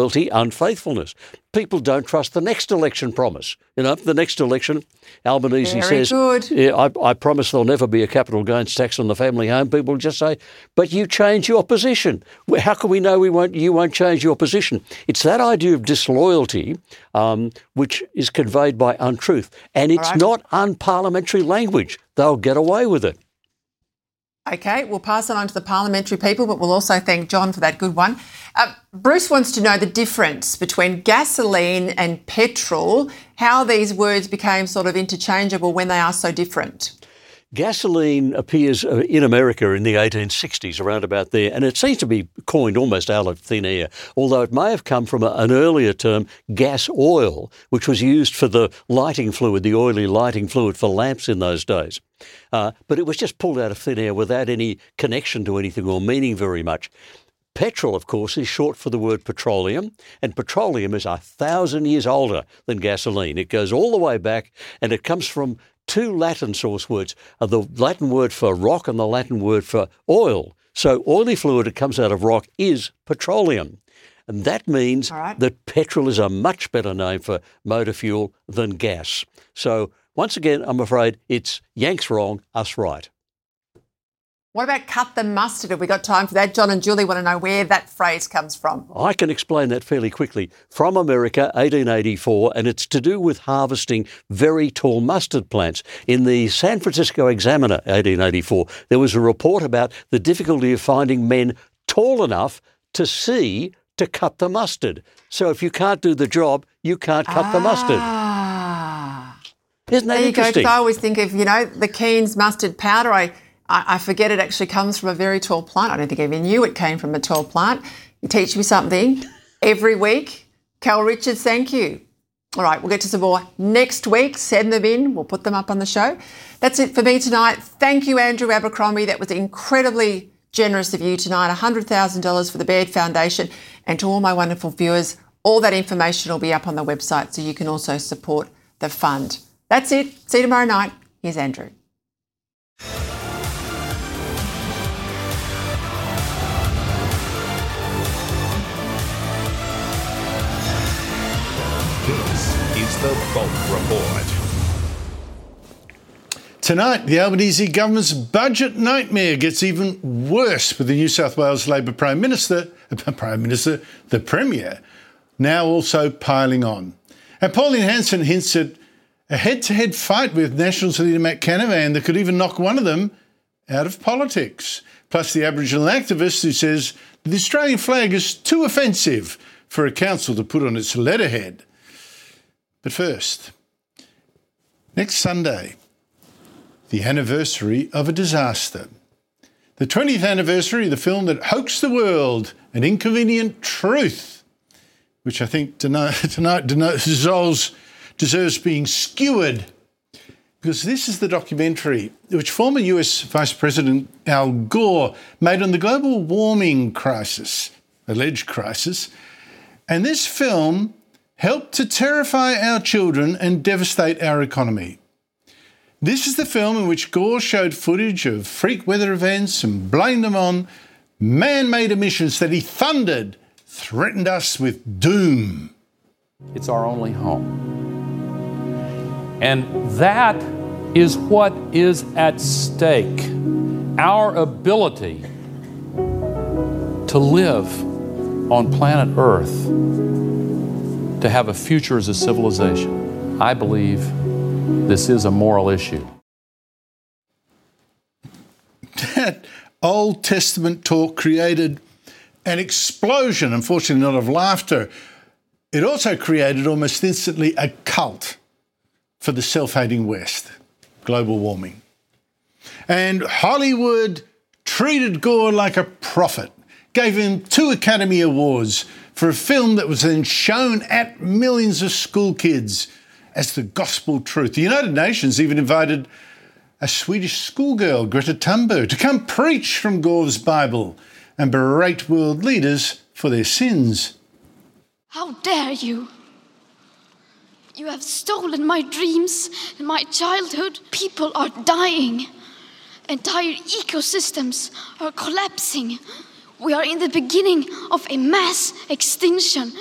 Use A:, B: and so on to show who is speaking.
A: disloyalty, unfaithfulness. People don't trust the next election promise. The next election, Albanese says, yeah, I promise there'll never be a capital gains tax on the family home. People just say, but you change your position. How can we know you won't change your position? It's that idea of disloyalty which is conveyed by untruth. And it's not unparliamentary language. They'll get away with it.
B: Okay, we'll pass it on to the parliamentary people, but we'll also thank John for that good one. Bruce wants to know the difference between gasoline and petrol, how these words became sort of interchangeable when they are so different.
A: Gasoline appears in America in the 1860s, around about there, and it seems to be coined almost out of thin air, although it may have come from an earlier term, gas oil, which was used for the lighting fluid, the oily lighting fluid for lamps in those days. But it was just pulled out of thin air without any connection to anything or meaning very much. Petrol, of course, is short for the word petroleum, and petroleum is 1,000 years older than gasoline. It goes all the way back, and it comes from two Latin source words, the Latin word for rock and the Latin word for oil. So oily fluid that comes out of rock is petroleum. And that means that petrol is a much better name for motor fuel than gas. So once again, I'm afraid it's Yanks wrong, us right.
B: What about cut the mustard? Have we got time for that? John and Julie want to know where that phrase comes from.
A: I can explain that fairly quickly. From America, 1884, and it's to do with harvesting very tall mustard plants. In the San Francisco Examiner, 1884, there was a report about the difficulty of finding men tall enough to see to cut the mustard. So if you can't do the job, you can't cut the mustard. Isn't that interesting?
B: There you go, because I always think of, the Keen's mustard powder. I forget it actually comes from a very tall plant. I don't think I even knew it came from a tall plant. You teach me something every week. Cal Richards, thank you. All right, we'll get to some more next week. Send them in. We'll put them up on the show. That's it for me tonight. Thank you, Andrew Abercrombie. That was incredibly generous of you tonight. $100,000 for the Baird Foundation. And to all my wonderful viewers, all that information will be up on the website so you can also support the fund. That's it. See you tomorrow night. Here's Andrew.
C: This is the Bolt Report.
D: Tonight, the Albanese government's budget nightmare gets even worse with the New South Wales Labor Prime Minister, the Premier, now also piling on. And Pauline Hanson hints at a head-to-head fight with Nationals leader Matt Canavan that could even knock one of them out of politics. Plus the Aboriginal activist who says the Australian flag is too offensive for a council to put on its letterhead. But first, next Sunday, the anniversary of a disaster. The 20th anniversary of the film that hoaxed the world, An Inconvenient Truth, which I think tonight deserves being skewered, because this is the documentary which former US Vice President Al Gore made on the global warming crisis, alleged crisis, and this film helped to terrify our children and devastate our economy. This is the film in which Gore showed footage of freak weather events and blamed them on man-made emissions that he thundered threatened us with doom.
E: It's our only home. And that is what is at stake. Our ability to live on planet Earth, to have a future as a civilization. I believe this is a moral issue.
D: That Old Testament talk created an explosion, unfortunately not of laughter. It also created almost instantly a cult for the self-hating West, global warming. And Hollywood treated Gore like a prophet, gave him 2 Academy Awards for a film that was then shown at millions of school kids as the gospel truth. The United Nations even invited a Swedish schoolgirl, Greta Thunberg, to come preach from Gore's Bible and berate world leaders for their sins.
F: How dare you? You have stolen my dreams and my childhood. People are dying. Entire ecosystems are collapsing. We are in the beginning of a mass extinction.